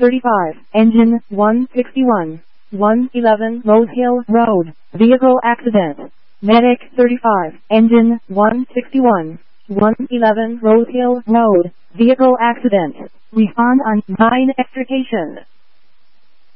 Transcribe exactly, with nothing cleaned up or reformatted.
thirty-five, engine, one sixty-one, one eleven Rose Hill Road, vehicle accident. Medic, thirty-five, engine, one sixty-one, one eleven Rose Hill Road, vehicle accident. Respond on nine extrication.